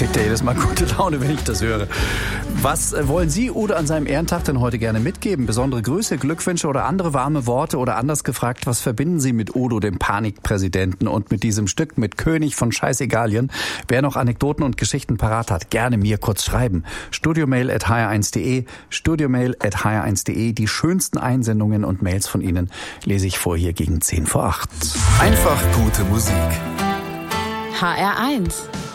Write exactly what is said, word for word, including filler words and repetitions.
kriegt ja jedes Mal gute Laune, wenn ich das höre. Was wollen Sie Udo an seinem Ehrentag denn heute gerne mitgeben? Besondere Grüße, Glückwünsche oder andere warme Worte? Oder anders gefragt, was verbinden Sie mit Udo, dem Panikpräsidenten, und mit diesem Stück, mit König von Scheißegalien? Wer noch Anekdoten und Geschichten parat hat, gerne mir kurz schreiben. studiomail at h r eins punkt de, studiomail at h r eins punkt de. Die schönsten Einsendungen und Mails von Ihnen lese ich vor hier gegen zehn vor acht. Einfach gute Musik. H R eins